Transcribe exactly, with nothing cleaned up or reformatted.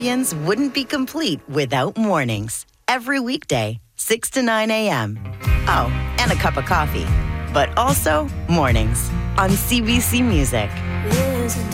Yins wouldn't be complete without mornings. Every weekday, six to nine a.m. Oh, and a cup of coffee. But also mornings on C B C Music.